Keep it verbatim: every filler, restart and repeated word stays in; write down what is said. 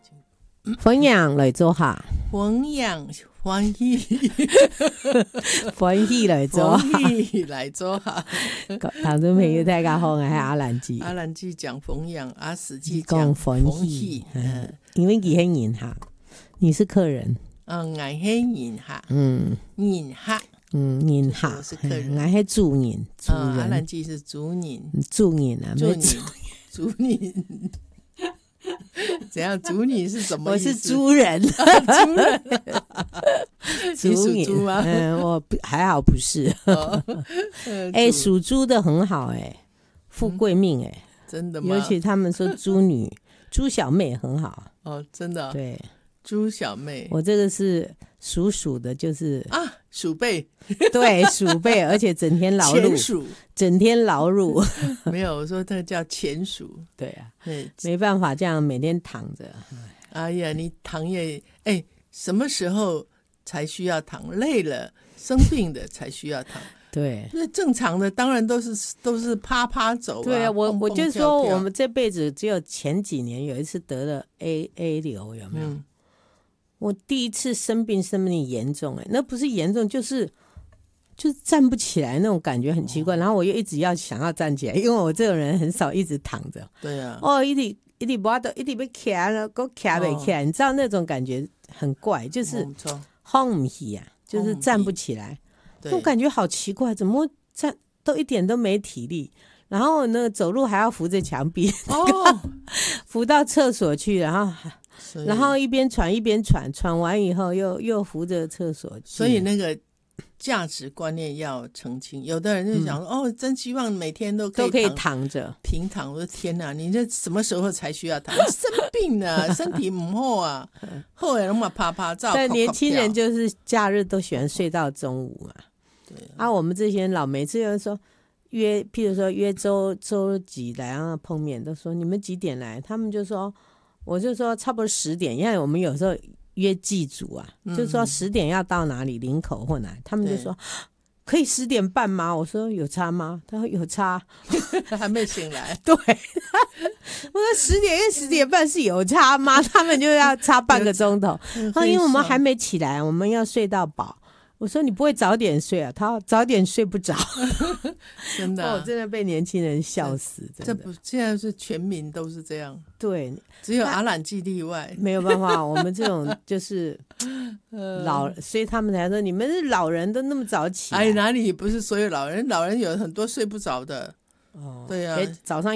分享来做下， 分享欢喜， 欢喜来做下， 欢喜来做下。 听众朋友大家好，我是阿兰姐。 阿兰姐讲分享，阿史记讲讲欢欢喜喜。， 嗯，因为你是人哈，你是客人， 嗯，我是人客， 嗯人客。 嗯，人哈， 我是客人我是主人，主嗯，阿兰人， 姐是主人， 主人啊， 主人没主， 主人。怎样？主你是什么我意思？ 是猪人， 猪人。你属人猪吗？ 嗯，我不还好不是， 哦哎， 猪属猪的很好哎，富贵命哎， 真的吗？ 尤其他们说猪女、猪小妹很好， 哦，真的哦。 对猪小妹我这个是属鼠的，就是啊，鼠辈对鼠辈，而且整天劳碌， 前鼠整天劳碌， 没有，我说这个叫前鼠。 对啊， 对， 没办法这样每天躺着， 哎呀，你躺也哎，什么时候才需要躺？累了、生病的才需要躺。 对。 那正常的当然都是都是啪啪走啊。 对啊，我蹦蹦我就跳跳说我们这辈子只有前几年有一次得了 A A 流，有没有？ 嗯我第一次生病生病严重、欸，哎，那不是严重，就是就是站不起来那种感觉很奇怪。然后我又一直要想要站起来，因为我这种人很少一直躺着。 对啊， 哦，一直一直不得，一直被卡了，给我卡不起来，你知道那种感觉很怪，就是没错晃不起啊，就是站不起来，那对种感觉好奇怪，怎么站都一点都没体力。然后那个走路还要扶着墙壁， 哦， 扶到厕所去，然后所以然后一边喘一边喘，喘完以后又又扶着厕所去。 所以那个价值观念要澄清。有的人就想说，哦，真希望每天都可以都可以躺躺着。 平躺。我说天哪，你这什么时候才需要躺？生病了，身体不好啊，后来那么啪啪照。 但年轻人就就是假日都喜欢睡到中午嘛。 对啊，我们这些人老每次有说约，譬如说约周周几来啊碰面，都说你们几点来？他们就说，我就说差不多十点，因为我们有时候约祭祖啊， 嗯就说十点要到哪里林口或哪，他们就对说可以十点半吗？我说有差吗？他说有差。 还没醒来。 对，我说十点跟十点半是有差吗？他们就要差半个钟头。他说因为我们还没起来，我们要睡到饱。我说你不会早点睡啊？他说早点睡不着。 真的啊、 哦，真的被年轻人笑死，真的。 这不现在是全民都是这样， 对， 只有阿懒记例外。 没有办法，我们这种就是呃老，所以他们才说你们是老人都那么早起来。 哎，哪里不是所有老人？老人有很多睡不着的。 哦， 对啊哎早上